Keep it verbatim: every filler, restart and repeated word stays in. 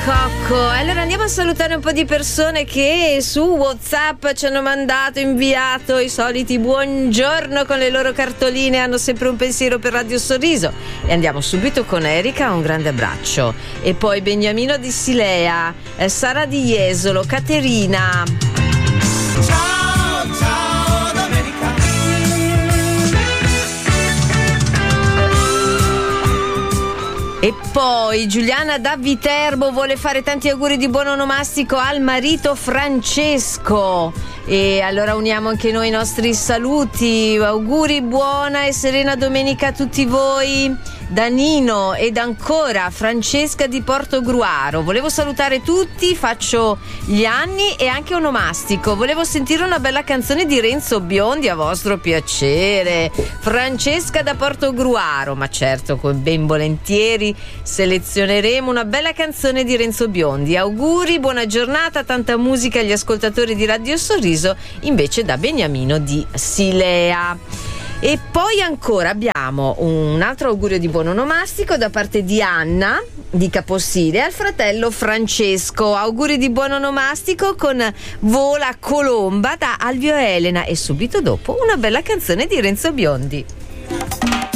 Cocco. Allora andiamo a salutare un po' di persone che su WhatsApp ci hanno mandato, inviato i soliti buongiorno con le loro cartoline, hanno sempre un pensiero per Radio Sorriso. E andiamo subito con Erika, un grande abbraccio. E poi Beniamino di Silea, eh, Sara di Jesolo, Caterina. Ciao, ciao Domenica. E poi Giuliana da Viterbo vuole fare tanti auguri di buon onomastico al marito Francesco. E allora uniamo anche noi i nostri saluti. Auguri, buona e serena domenica a tutti voi. Da Nino ed ancora Francesca di Portogruaro. Volevo salutare tutti, faccio gli anni e anche onomastico. Volevo sentire una bella canzone di Renzo Biondi a vostro piacere. Francesca da Portogruaro, ma certo, con ben volentieri selezioneremo una bella canzone di Renzo Biondi. Auguri, buona giornata, tanta musica agli ascoltatori di Radio Sorriso, invece da Beniamino di Silea. E poi ancora abbiamo un altro augurio di buon onomastico da parte di Anna di Caposile al fratello Francesco. Auguri di buon onomastico con Vola Colomba da Alvio e Elena, e subito dopo una bella canzone di Renzo Biondi.